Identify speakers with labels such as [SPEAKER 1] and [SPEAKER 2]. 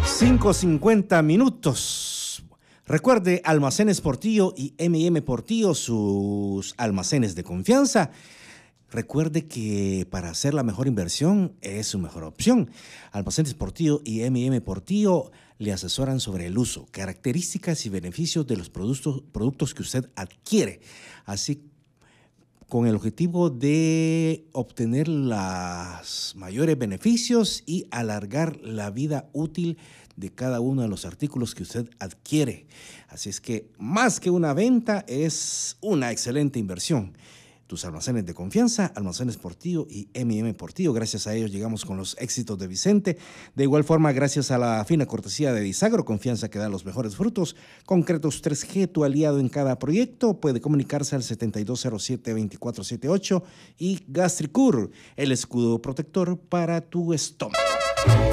[SPEAKER 1] 5:50. Recuerde, Almacenes Portillo y M&M Portillo, sus almacenes de confianza. Recuerde que para hacer la mejor inversión es su mejor opción. Almacenes Portillo y M&M Portillo le asesoran sobre el uso, características y beneficios de los productos que usted adquiere, así con el objetivo de obtener los mayores beneficios y alargar la vida útil de cada uno de los artículos que usted adquiere. Así es que más que una venta, es una excelente inversión. Tus almacenes de confianza, Almacenes Portillo y M&M Portillo. Gracias a ellos llegamos con los éxitos de Vicente. De igual forma, gracias a la fina cortesía de Disagro, confianza que da los mejores frutos. Concretos 3G, tu aliado en cada proyecto. Puede comunicarse al 7207-2478. Y Gastricur, el escudo protector para tu estómago.